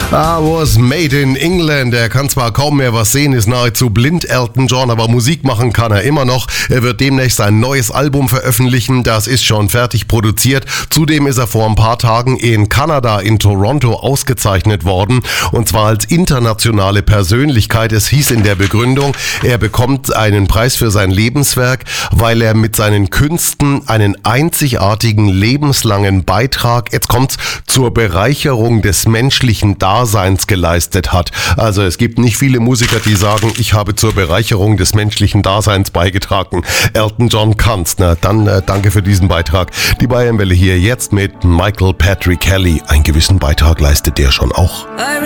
I was made in England. Er kann zwar kaum mehr was sehen, ist nahezu blind, Elton John, aber Musik machen kann er immer noch. Er wird demnächst ein neues Album veröffentlichen, das ist schon fertig produziert. Zudem ist er vor ein paar Tagen in Kanada, in Toronto, ausgezeichnet worden. Und zwar als internationale Persönlichkeit. Es hieß in der Begründung, er bekommt einen Preis für sein Lebenswerk, weil er mit seinen Künsten einen einzigartigen, lebenslangen Beitrag, jetzt kommt's, zur Bereicherung des menschlichen Daseins geleistet hat. Also es gibt nicht viele Musiker, die sagen, ich habe zur Bereicherung des menschlichen Daseins beigetragen. Elton John kann's. Na, dann danke für diesen Beitrag. Die Bayernwelle hier jetzt mit Michael Patrick Kelly. Einen gewissen Beitrag leistet der schon auch.